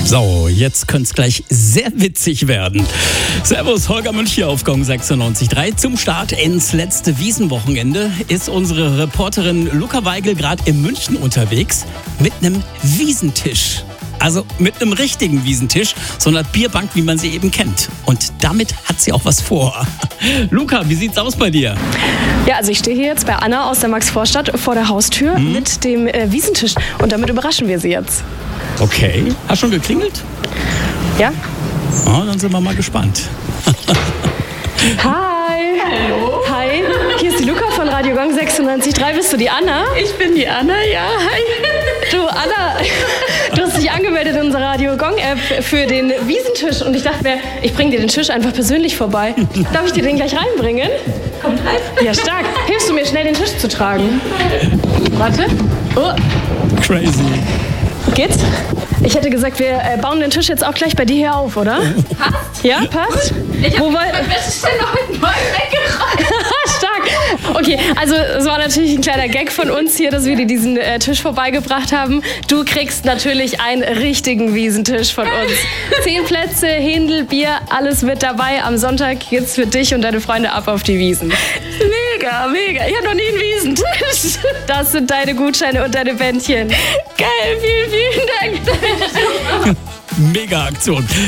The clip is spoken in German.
So, jetzt könnte es gleich sehr witzig werden. Servus, Holger Münch hier auf Gong 96.3. Zum Start ins letzte Wiesenwochenende ist unsere Reporterin Luca Weigel gerade in München unterwegs mit einem Wiesentisch. Also mit einem richtigen Wiesentisch, so einer Bierbank, wie man sie eben kennt. Und damit hat sie auch was vor. Luca, wie sieht's aus bei dir? Ja, also ich stehe hier jetzt bei Anna aus der Maxvorstadt vor der Haustür mit dem Wiesentisch. Und damit überraschen wir sie jetzt. Okay. Hast schon geklingelt? Ja? Oh, dann sind wir mal gespannt. Hi! Hallo! Hi, hier ist die Luca von Radio Gong 96.3. Bist du die Anna? Ich bin die Anna, ja. Hi! Du, Anna, du hast dich angemeldet in unserer Radio Gong-App für den Wiesentisch. Und ich dachte mir, ich bringe dir den Tisch einfach persönlich vorbei. Darf ich dir den gleich reinbringen? Komm rein. Ja, stark. Hilfst du mir schnell, den Tisch zu tragen? Warte. Oh, Crazy. geht's? Ich hätte gesagt, wir bauen den Tisch jetzt auch gleich bei dir hier auf, oder? Passt? Ja, passt? Ich Wo hab mein Wäscheständer heute Morgen weggeräumt. Stark. Okay, also es war natürlich ein kleiner Gag von uns hier, dass wir dir diesen Tisch vorbeigebracht haben. Du kriegst natürlich einen richtigen Wiesentisch von uns. 10 Plätze, Händel, Bier, alles mit dabei. Am Sonntag geht's für dich und deine Freunde ab auf die Wiesen. Mega, mega. Ich habe noch nie einen Wiesentisch. Das sind deine Gutscheine und deine Bändchen. Geil, vielen, vielen Dank. Mega Aktion.